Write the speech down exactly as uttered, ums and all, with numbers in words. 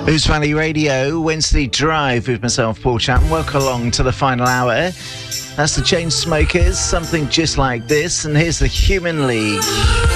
Who's Valley Radio, Wednesday Drive with myself, Paul Chapman. Welcome along to the final hour. That's the Chainsmokers, something just like this. And here's the Human League.